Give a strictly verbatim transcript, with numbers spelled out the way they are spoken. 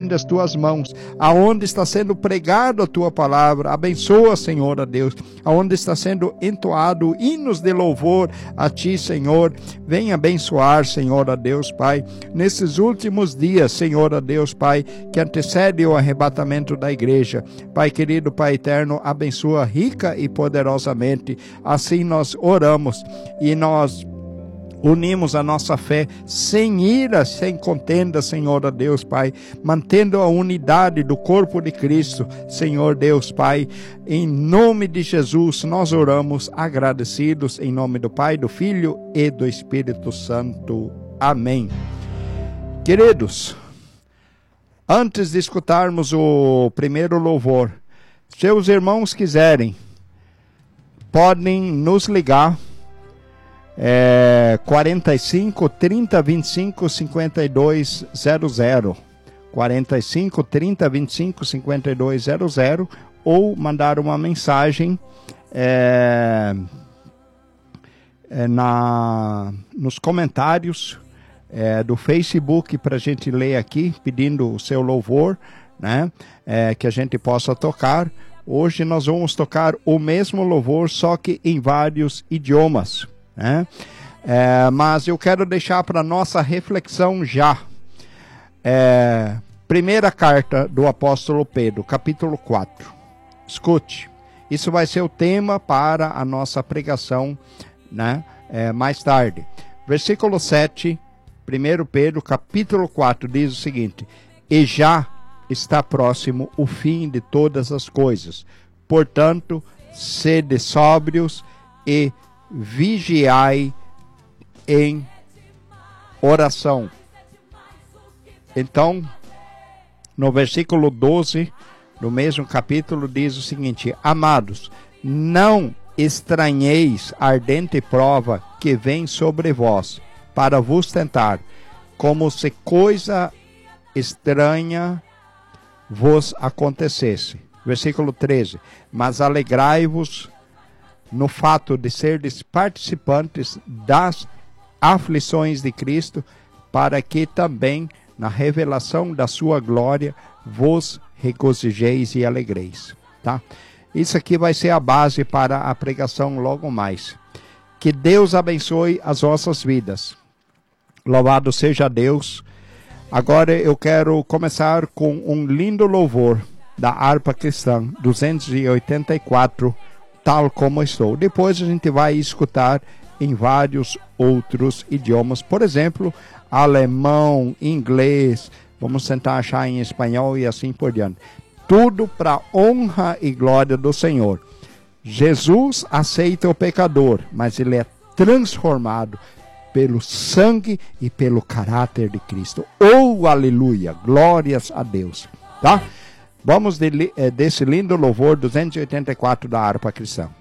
estende as tuas mãos, aonde está sendo pregado a tua palavra, abençoa, Senhor, a Deus, aonde está sendo entoado hinos de louvor a ti, Senhor, vem abençoar, Senhor, a Deus, Pai, nesses últimos dias, Senhor, a Deus, Pai, que antecede o arrebatamento da igreja, Pai querido, Pai eterno, abençoa rica e poderosamente, assim nós oramos e nós unimos a nossa fé sem ira, sem contenda, Senhor Deus, Pai, mantendo a unidade do corpo de Cristo, Senhor Deus, Pai, em nome de Jesus nós oramos agradecidos, em nome do Pai, do Filho e do Espírito Santo. Amém. Queridos, antes de escutarmos o primeiro louvor, se os irmãos quiserem, podem nos ligar, É, quarenta e cinco, trinta, vinte e cinco, cinquenta e dois zero zero, quarenta e cinco, trinta, vinte e cinco, cinquenta e dois zero zero, ou mandar uma mensagem é, é, na, nos comentários é, do Facebook para a gente ler aqui, pedindo o seu louvor, né, é, que a gente possa tocar. Hoje nós vamos tocar o mesmo louvor, só que em vários idiomas. É, é, mas eu quero deixar para nossa reflexão já. É, primeira carta do apóstolo Pedro, capítulo quatro. Escute, isso vai ser o tema para a nossa pregação, né, é, mais tarde. Versículo sete, primeiro Pedro, capítulo quatro, diz o seguinte: e já está próximo o fim de todas as coisas. Portanto, sede sóbrios e vigiai em oração. Então, no versículo doze do mesmo capítulo diz o seguinte: amados, não estranheis a ardente prova que vem sobre vós para vos tentar, como se coisa estranha vos acontecesse. Versículo treze: mas alegrai-vos no fato de serdes participantes das aflições de Cristo, para que também na revelação da sua glória vos regozijeis e alegreis. Tá? Isso aqui vai ser a base para a pregação logo mais. Que Deus abençoe as vossas vidas. Louvado seja Deus. Agora eu quero começar com um lindo louvor da harpa cristã, duzentos e oitenta e quatro, Tal Como Estou. Depois a gente vai escutar em vários outros idiomas, por exemplo, alemão, inglês, vamos tentar achar em espanhol e assim por diante. Tudo para honra e glória do Senhor. Jesus aceita o pecador, mas ele é transformado pelo sangue e pelo caráter de Cristo. Oh, aleluia, glórias a Deus. Tá? Vamos de, desse lindo louvor duzentos e oitenta e quatro da harpa cristã.